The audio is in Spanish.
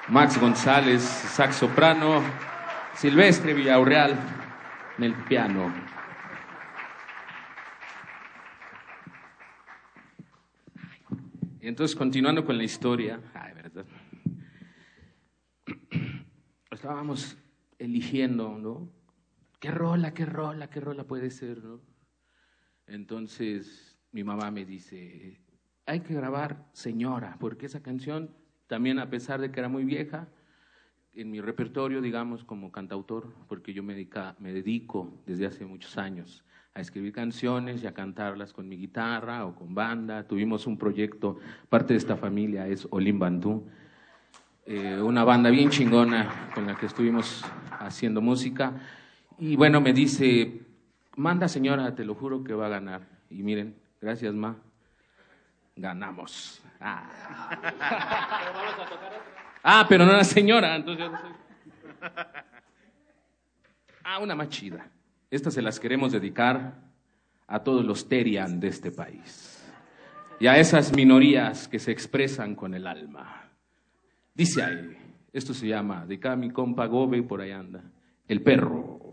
Max González, sax soprano, Silvestre Villaurreal en el piano. Y entonces, continuando con la historia, ¿verdad? Estábamos eligiendo, ¿no? ¿Qué rola puede ser, no? Entonces, mi mamá me dice, hay que grabar Señora, porque esa canción, también a pesar de que era muy vieja, en mi repertorio, digamos, como cantautor, porque yo me dedico desde hace muchos años a escribir canciones y a cantarlas con mi guitarra o con banda. Tuvimos un proyecto, parte de esta familia es Olim Bandú, una banda bien chingona con la que estuvimos haciendo música. Y bueno, me dice, manda Señora, te lo juro que va a ganar. Y miren, gracias, ma, ganamos. Pero no era Señora, entonces... una más chida. Estas se las queremos dedicar a todos los Terian de este país y a esas minorías que se expresan con el alma. Dice ahí, esto se llama, de acá mi compa Gobe, por ahí anda, El Perro.